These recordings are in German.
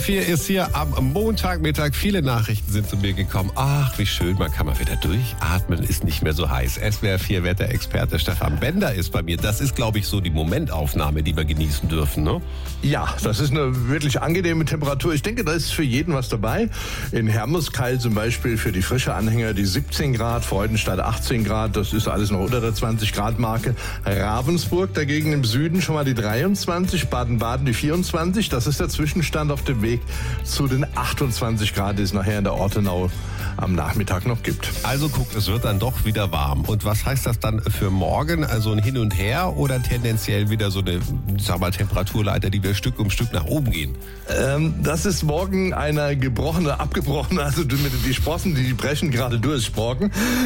4 ist hier am Montagmittag. Viele Nachrichten sind zu mir gekommen. Ach, wie schön, man kann mal wieder durchatmen, ist nicht mehr so heiß. SWR 4 Wetterexperte Stefan Bender ist bei mir. Das ist, glaube ich, so die Momentaufnahme, die wir genießen dürfen, ne? Ja, das ist eine wirklich angenehme Temperatur. Ich denke, da ist für jeden was dabei. In Hermeskeil zum Beispiel für die frische Anhänger die 17 Grad, Freudenstadt 18 Grad, das ist alles noch unter der 20 Grad Marke. Ravensburg dagegen im Süden schon mal die 23, Baden-Baden die 24. Das ist der Zwischenstand auf dem Weg zu den 28 Grad, die es nachher in der Ortenau am Nachmittag noch gibt. Also guckt, es wird dann doch wieder warm. Und was heißt das dann für morgen? Also ein Hin und Her oder tendenziell wieder so eine, sag mal, Temperaturleiter, die wir Stück um Stück nach oben gehen? Das ist morgen eine abgebrochene, also die Sprossen, die brechen gerade durch morgen.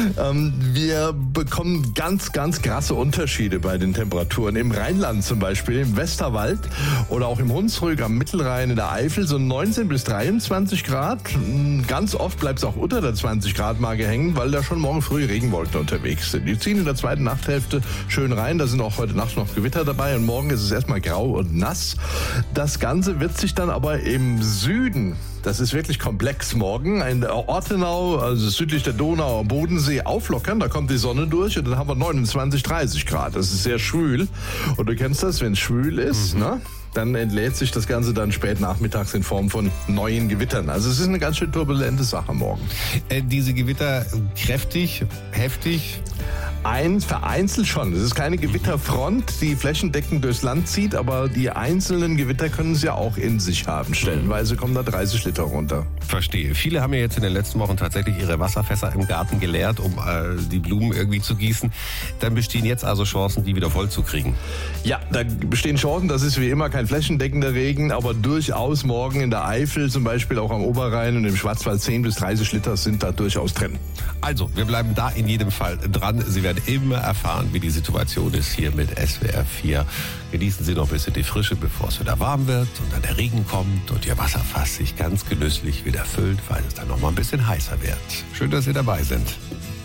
Wir bekommen ganz, ganz krasse Unterschiede bei den Temperaturen. Im Rheinland zum Beispiel, im Westerwald oder auch im Hunsrück, am Mittelrhein, in der Eifel, so 19 bis 23 Grad. Ganz oft bleibt es auch unter der 20 Grad Marke hängen, weil da schon morgen früh Regenwolken unterwegs sind. Die ziehen in der zweiten Nachthälfte schön rein. Da sind auch heute Nacht noch Gewitter dabei und morgen ist es erstmal grau und nass. Das Ganze wird sich dann aber im Süden, das ist wirklich komplex morgen, in der Ortenau, also südlich der Donau am Bodensee, auflockern. Da kommt die Sonne durch und dann haben wir 29, 30 Grad. Das ist sehr schwül. Und du kennst das, wenn es schwül ist, ne? Dann entlädt sich das Ganze dann spät nachmittags in Form von neuen Gewittern. Also es ist eine ganz schön turbulente Sache morgen. Diese Gewitter kräftig, heftig? Vereinzelt schon. Es ist keine Gewitterfront, die flächendeckend durchs Land zieht, aber die einzelnen Gewitter können es ja auch in sich haben. Stellenweise kommen da 30 Liter runter. Verstehe. Viele haben ja jetzt in den letzten Wochen tatsächlich ihre Wasserfässer im Garten geleert, um die Blumen irgendwie zu gießen. Dann bestehen jetzt also Chancen, die wieder voll zu kriegen. Ja, da bestehen Chancen. Das ist wie immer kein flächendeckender Regen, aber durchaus morgen in der Eifel, zum Beispiel auch am Oberrhein und im Schwarzwald 10 bis 30 Liter sind da durchaus drin. Also, wir bleiben da in jedem Fall dran. Sie werden immer erfahren, wie die Situation ist hier mit SWR 4. Genießen Sie noch ein bisschen die Frische, bevor es wieder warm wird und dann der Regen kommt und Ihr Wasserfass sich ganz genüsslich wieder füllt, weil es dann noch mal ein bisschen heißer wird. Schön, dass Sie dabei sind.